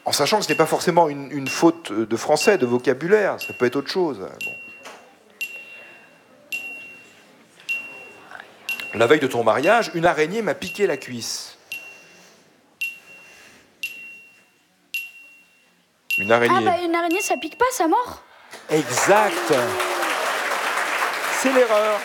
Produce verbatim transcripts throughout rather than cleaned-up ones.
En sachant que ce n'est pas forcément une, une faute de français, de vocabulaire, ça peut être autre chose. Bon. La veille de ton mariage, une araignée m'a piqué la cuisse. Une araignée. Ah bah une araignée, ça pique pas, ça mord. Exact. C'est l'erreur.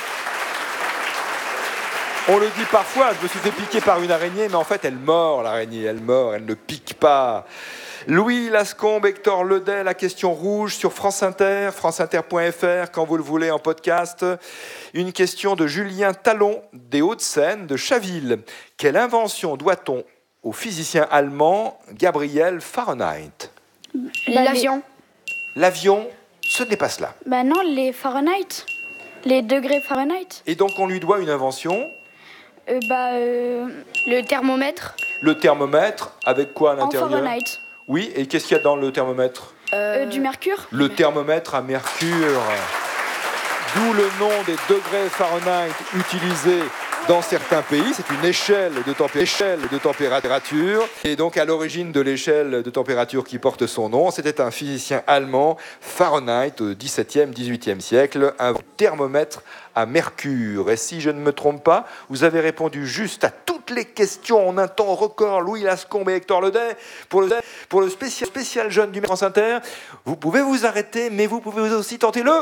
On le dit parfois, je me suis fait piquer par une araignée, mais en fait elle mord, l'araignée, elle mord, elle ne pique pas. Louis Lascombe, Hector Ledet, la question rouge sur France Inter, franceinter point f r, quand vous le voulez en podcast. Une question de Julien Talon, des Hauts-de-Seine, de Chaville. Quelle invention doit-on au physicien allemand Gabriel Fahrenheit? L'avion. L'avion, ce n'est pas cela. Bah non, les Fahrenheit. Les degrés Fahrenheit. Et donc on lui doit une invention? euh, Bah... Euh, le thermomètre. Le thermomètre, avec quoi à l'intérieur? En Fahrenheit. Oui, et qu'est-ce qu'il y a dans le thermomètre? euh, Du mercure. Le thermomètre à mercure. D'où le nom des degrés Fahrenheit utilisés dans certains pays. C'est une échelle de, tempé- échelle de température. Et donc à l'origine de l'échelle de température qui porte son nom, c'était un physicien allemand, Fahrenheit, au dix-septième, dix-huitième siècle, un thermomètre à mercure. Et si je ne me trompe pas, vous avez répondu juste à toutes les questions en un temps record, Louis Lascombe et Hector Ledet, pour le, pour le spécial, spécial jeune du France Inter. Vous pouvez vous arrêter, mais vous pouvez aussi tenter le...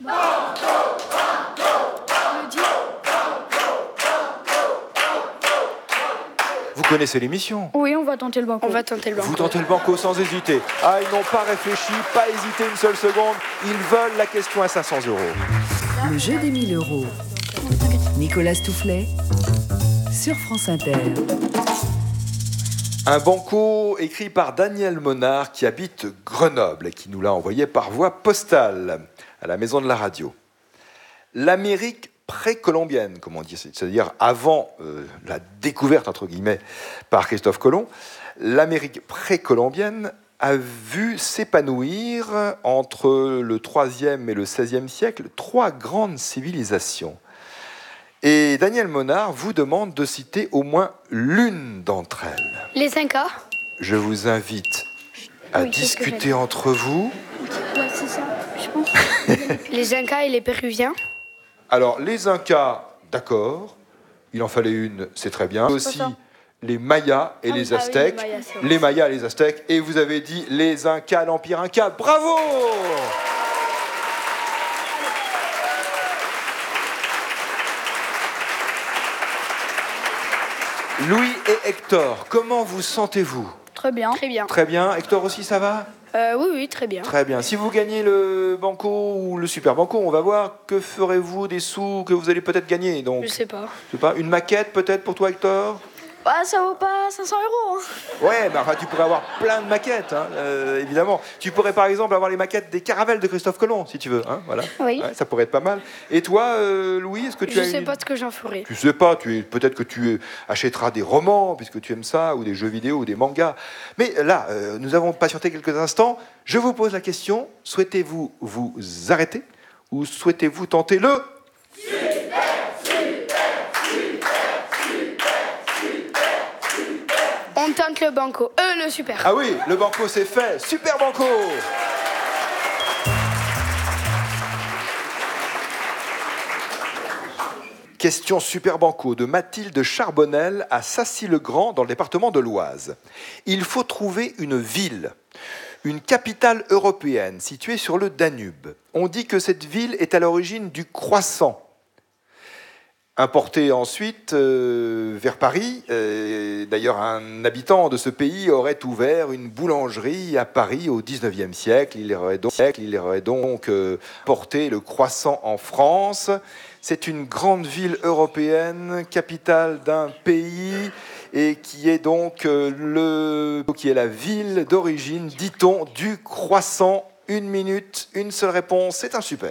Vous connaissez l'émission? Oui, on va tenter le banco. On va tenter le banco. Vous tentez le banco sans hésiter. Ah, ils n'ont pas réfléchi, pas hésité une seule seconde. Ils veulent la question à cinq cents euros. Le jeu des mille euros. Nicolas Stoufflet sur France Inter. Un banco écrit par Daniel Monard qui habite Grenoble et qui nous l'a envoyé par voie postale à la maison de la radio. L'Amérique précolombienne, comme on dit, c'est-à-dire avant euh, la découverte, entre guillemets, par Christophe Colomb, l'Amérique précolombienne a vu s'épanouir entre le troisième et le seizième siècle trois grandes civilisations. Et Daniel Monard vous demande de citer au moins l'une d'entre elles. Les Incas. Je vous invite à Oui, discuter entre vous. Ouais, c'est ça, je pense. Les Incas et les Péruviens. Alors, les Incas, d'accord, il en fallait une, c'est très bien. Aussi, ça. les Mayas et Ah les oui, Aztèques. ah oui, les Mayas, c'est vrai. les Mayas et les Aztèques. Et vous avez dit les Incas, l'Empire Inca. Bravo! Louis et Hector, comment vous sentez-vous? Très bien. Très bien. Très bien. Hector aussi, ça va? Euh, oui, oui, très bien. Très bien. Si vous gagnez le banco ou le super banco, on va voir que ferez-vous des sous que vous allez peut-être gagner. Donc, Je sais pas. je sais pas, une maquette peut-être pour toi, Hector? Bah ça vaut pas cinq cents euros. Hein. Ouais, mais enfin, tu pourrais avoir plein de maquettes, hein, euh, évidemment. Tu pourrais par exemple avoir les maquettes des caravelles de Christophe Colomb, si tu veux. Hein, voilà. Oui. Ouais, ça pourrait être pas mal. Et toi, euh, Louis, est-ce que tu Je as sais une... pas ce que j'en ferai. Tu sais pas, tu es... peut-être que tu achèteras des romans, puisque tu aimes ça, ou des jeux vidéo, ou des mangas. Mais là, euh, nous avons patienté quelques instants. Je vous pose la question, souhaitez-vous vous arrêter ou souhaitez-vous tenter le... On tente le banco. Euh, le super. Ah oui, le banco c'est fait. Super banco! Question super banco de Mathilde Charbonnel à Sacy-le-Grand dans le département de l'Oise. Il faut trouver une ville, une capitale européenne située sur le Danube. On dit que cette ville est à l'origine du croissant. Importé ensuite euh, vers Paris, euh, d'ailleurs un habitant de ce pays aurait ouvert une boulangerie à Paris au dix-neuvième siècle. Il aurait donc, il aurait donc euh, porté le croissant en France. C'est une grande ville européenne, capitale d'un pays, et qui est donc euh, le, qui est la ville d'origine, dit-on, du croissant. Une minute, une seule réponse, c'est un super.